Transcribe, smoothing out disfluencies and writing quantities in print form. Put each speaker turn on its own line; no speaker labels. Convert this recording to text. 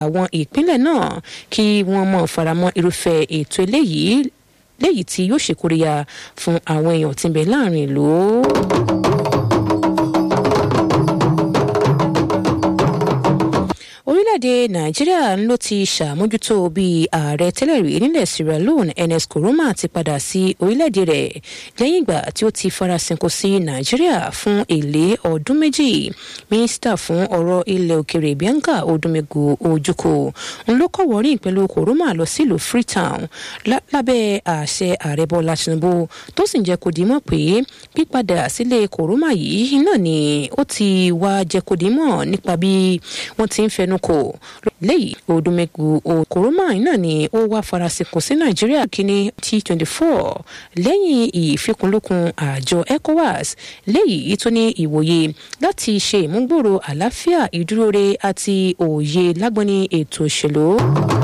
àwọn ìpínlẹ̀ náà kí wọ́n mọ̀ faramọ́ irúfẹ́ ètò eléyìí léyìí tí yóò ṣe kóríyá fún àwọn èèyàn tí ń bẹ láàrin ìlú. orílẹ̀-èdè nàìjíríà ló ti ṣàmójútó bí ààrẹ tẹ́lẹ̀ rí nílẹ̀ Sierra Leone Ernest Koroma ti padà sí orílẹ̀-èdè rẹ̀ lẹ́yìn ìgbà tí ó ti farasinko sí nàìjíríà fún èlé ọdún méjì. mínísítà fún ọ̀rọ̀ ilẹ̀ òkèrè Bianca Odumegu Ojukwu ń ló kọ̀wọ́rìn pẹ̀lú Koroma lọ sílùú Freetown lábẹ́ àṣẹ ààrẹ Bọ́lá Tinubu tó sì ń jẹ́ kó di mọ̀ pé pípadà sílé Koroma yìí náà ni ó ti wá jẹ́ kó di mọ̀ nípa bí wọ́n ti ń fẹnu kò lẹ́yìn Odumegu Koroma náà ni ó wá farasinko sí nàìjíríà kíní T24 lẹ́yìn ìfikùnlukùn àjọ ECOWAS lẹ́yìn tó ní ìwòye láti ṣe ìmúgbòòrò àlàáfíà ìdúróore àti òye lágbọ́ní ètò òṣèlú.